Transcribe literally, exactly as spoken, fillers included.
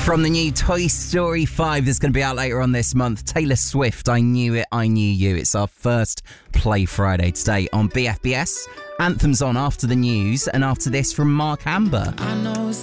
From the new Toy Story five that's going to be out later on this month, Taylor Swift, I Knew It, I Knew You. It's our first Play Friday today on B F B S. Anthems on after the news, and after this from Mark Amber. I know